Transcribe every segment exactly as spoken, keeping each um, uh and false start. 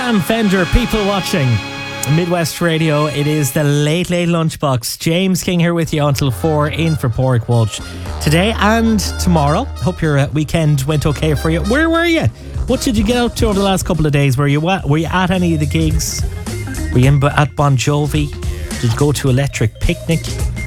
Sam Fender, people watching Midwest Radio. It is the Late Late Lunchbox. James King here with you until four, in for Porrick Walsh today and tomorrow. Hope your uh, weekend went okay for you. Where were you? What did you get up to over the last couple of days? Were you at, were you at any of the gigs? Were you in, at Bon Jovi? Did you go to Electric Picnic?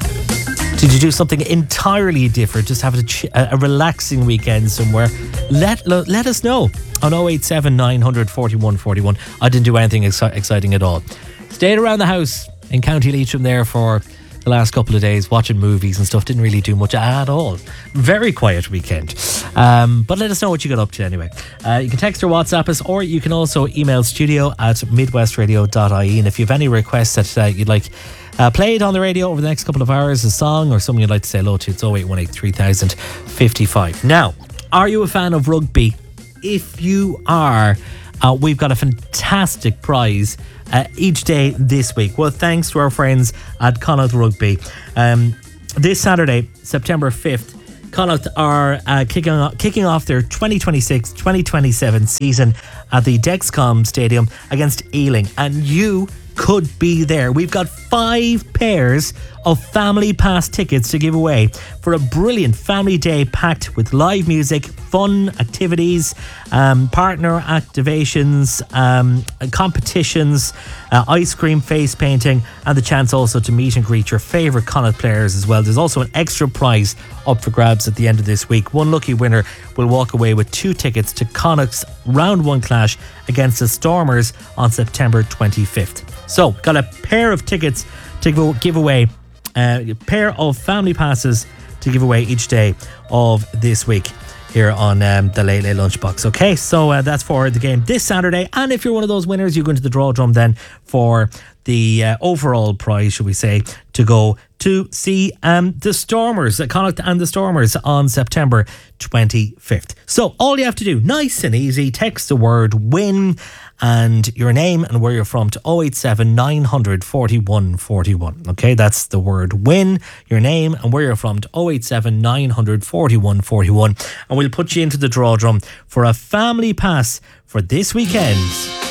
Did you do something entirely different? Just have a, ch- a relaxing weekend somewhere? Let let us know on oh eight seven, nine hundred, forty-one forty-one. I didn't do anything ex- exciting at all. Stayed around the house in County Leitrim there for the last couple of days, watching movies and stuff. Didn't really do much at all. Very quiet weekend. Um, but let us know what you got up to anyway. Uh, you can text or WhatsApp us, or you can also email studio at midwestradio dot I E. And if you have any requests that uh, you'd like Uh, play it on the radio over the next couple of hours, a song or something you'd like to say hello to, it's oh eight one eight, three thousand, fifty-five. Now, are you a fan of rugby? If you are, uh, we've got a fantastic prize uh, each day this week. Well, thanks to our friends at Connacht Rugby. Um, this Saturday, September fifth, Connacht are uh, kicking, off, kicking off their twenty twenty-six twenty twenty-seven season at the Dexcom Stadium against Ealing. And you could be there. We've got five pairs of family pass tickets to give away for a brilliant family day packed with live music, fun activities, um, partner activations, um, competitions, uh, ice cream face painting, and the chance also to meet and greet your favourite Connacht players as well. There's also an extra prize up for grabs at the end of this week. One lucky winner will walk away with two tickets to Connacht's round one clash against the Stormers on September twenty-fifth. So, got a pair of tickets to go give away, uh, a pair of family passes to give away each day of this week here on um, the Late Late Lunchbox. Okay, so uh, that's for the game this Saturday. And if you're one of those winners, you go into the draw drum then for the uh, overall prize, should we say, to go to see um, the Stormers, uh, Connacht and the Stormers on September twenty-fifth. So all you have to do, nice and easy, text the word WIN and your name and where you're from to oh eight seven, nine hundred, forty-one forty-one. Okay, that's the word WIN, your name and where you're from to oh eight seven, nine hundred, forty-one forty-one. And we'll put you into the draw drum for a family pass for this weekend